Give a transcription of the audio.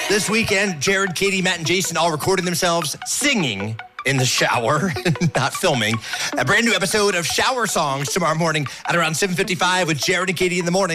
This weekend, Jared, Katie, Matt, and Jason all recording themselves singing in the shower, not filming. A brand new episode of Shower Songs tomorrow morning at around 7:55 with Jared and Katie in the morning.